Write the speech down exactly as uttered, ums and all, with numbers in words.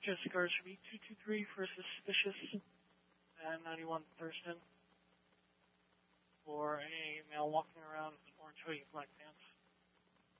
Jessica R S V two two three for suspicious at ninety-one Thurston for a male walking around with an orange hoodie and black pants.